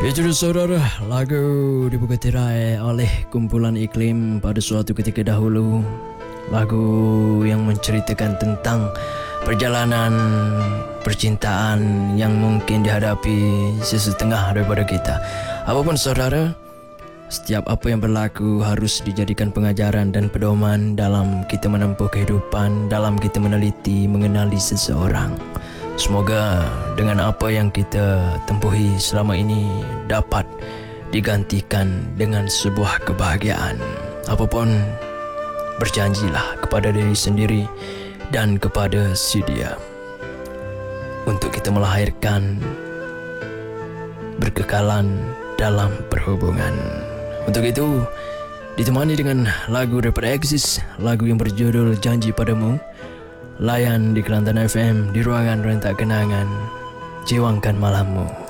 Ya sudah saudara, lagu dibuka tirai oleh kumpulan Iklim pada suatu ketika dahulu. Lagu yang menceritakan tentang perjalanan percintaan yang mungkin dihadapi sesetengah daripada kita. Apapun saudara, setiap apa yang berlaku harus dijadikan pengajaran dan pedoman dalam kita menempuh kehidupan, dalam kita meneliti, mengenali seseorang. Semoga dengan apa yang kita tempuhi selama ini dapat digantikan dengan sebuah kebahagiaan. Apapun, berjanjilah kepada diri sendiri dan kepada si dia untuk kita melahirkan berkekalan dalam perhubungan. Untuk itu, ditemani dengan lagu daripada Axis, lagu yang berjudul Janji Padamu. Layan di Kelantan FM, di ruangan rentak kenangan. Jiwangkan malammu.